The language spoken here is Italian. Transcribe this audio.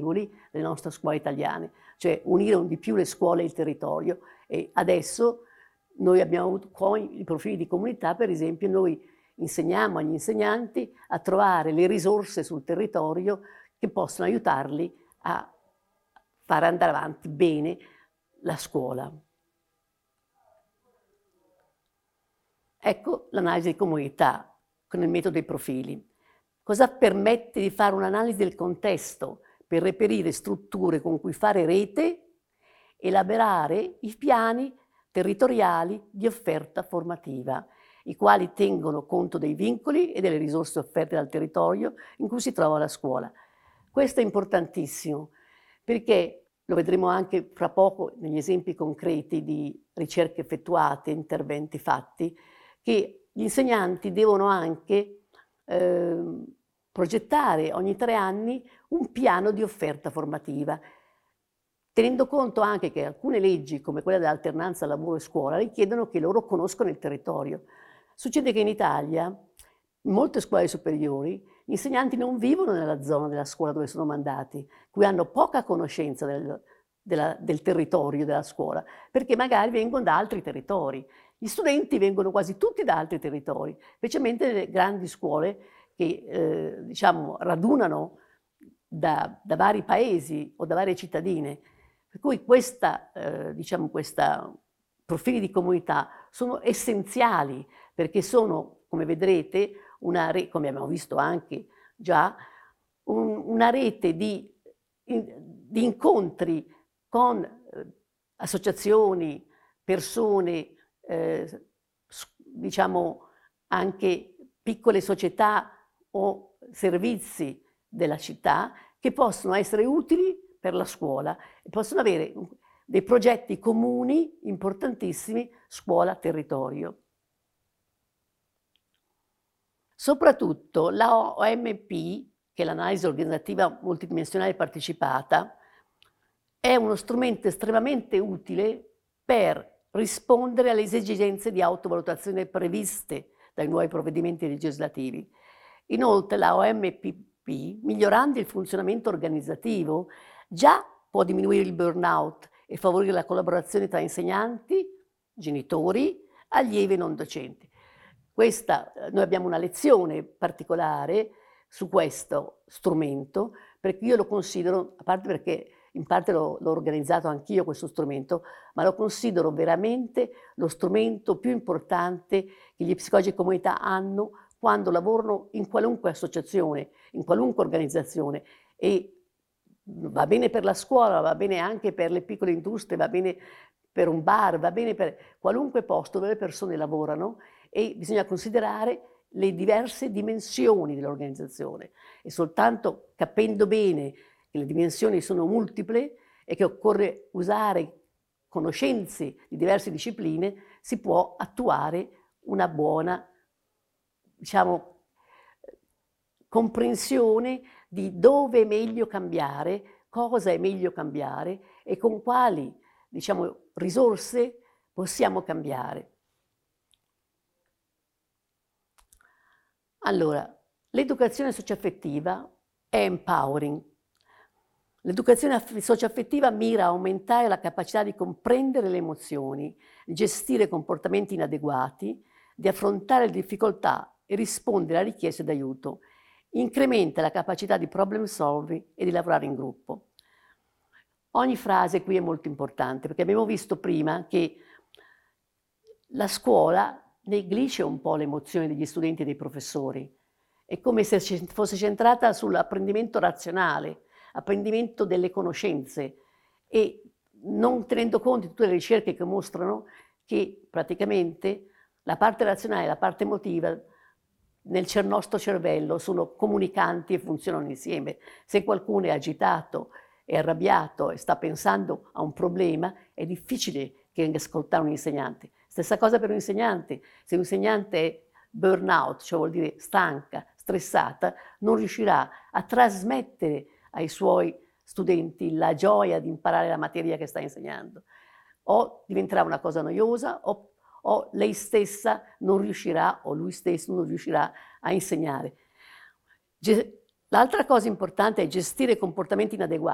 regole delle nostre scuole italiane, cioè unire un di più le scuole e il territorio. E adesso noi abbiamo avuto con i profili di comunità, per esempio, noi insegniamo agli insegnanti a trovare le risorse sul territorio che possono aiutarli a fare andare avanti bene la scuola. Ecco l'analisi di comunità con il metodo dei profili. Cosa permette di fare un'analisi del contesto per reperire strutture con cui fare rete, elaborare i piani territoriali di offerta formativa, i quali tengono conto dei vincoli e delle risorse offerte dal territorio in cui si trova la scuola. Questo è importantissimo perché lo vedremo anche fra poco negli esempi concreti di ricerche effettuate, interventi fatti, che gli insegnanti devono anche progettare ogni 3 anni un piano di offerta formativa, tenendo conto anche che alcune leggi, come quella dell'alternanza lavoro e scuola, richiedono che loro conoscano il territorio. Succede che in Italia, in molte scuole superiori, gli insegnanti non vivono nella zona della scuola dove sono mandati, cui hanno poca conoscenza del territorio della scuola, perché magari vengono da altri territori. Gli studenti vengono quasi tutti da altri territori, specialmente nelle grandi scuole che diciamo, radunano da vari paesi o da varie cittadine. Per cui diciamo, questi profili di comunità sono essenziali perché sono, come vedrete, come abbiamo visto anche già, una rete di incontri con associazioni, persone, diciamo anche piccole società o servizi della città che possono essere utili per la scuola e possono avere dei progetti comuni importantissimi scuola-territorio. Soprattutto la OMP, che è l'analisi organizzativa multidimensionale partecipata, è uno strumento estremamente utile per rispondere alle esigenze di autovalutazione previste dai nuovi provvedimenti legislativi. Inoltre la OMPP, migliorando il funzionamento organizzativo, già può diminuire il burnout e favorire la collaborazione tra insegnanti, genitori, allievi e non docenti. Noi abbiamo una lezione particolare su questo strumento, perché io lo considero, a parte perché in parte l'ho organizzato anch'io questo strumento, ma lo considero veramente lo strumento più importante che gli psicologi di comunità hanno quando lavorano in qualunque associazione, in qualunque organizzazione. E va bene per la scuola, va bene anche per le piccole industrie, va bene per un bar, va bene per qualunque posto dove le persone lavorano e bisogna considerare le diverse dimensioni dell'organizzazione e soltanto capendo bene che le dimensioni sono multiple e che occorre usare conoscenze di diverse discipline, si può attuare una buona, diciamo, comprensione di dove è meglio cambiare, cosa è meglio cambiare e con quali, diciamo, risorse possiamo cambiare. Allora, l'educazione socioaffettiva è empowering. L'educazione socioaffettiva mira a aumentare la capacità di comprendere le emozioni, di gestire comportamenti inadeguati, di affrontare le difficoltà e rispondere a richieste d'aiuto. Incrementa la capacità di problem solving e di lavorare in gruppo. Ogni frase qui è molto importante perché abbiamo visto prima che la scuola neglige un po' le emozioni degli studenti e dei professori. È come se fosse centrata sull'apprendimento razionale, apprendimento delle conoscenze e non tenendo conto di tutte le ricerche che mostrano che praticamente la parte razionale e la parte emotiva nel nostro cervello sono comunicanti e funzionano insieme. Se qualcuno è agitato, è arrabbiato e sta pensando a un problema, è difficile che venga ascoltare un insegnante. Stessa cosa per un insegnante. Se un insegnante è burnout, cioè vuol dire stanca, stressata, non riuscirà a trasmettere ai suoi studenti la gioia di imparare la materia che sta insegnando. O diventerà una cosa noiosa o lei stessa non riuscirà o lui stesso non riuscirà a insegnare. L'altra cosa importante è gestire comportamenti inadeguati.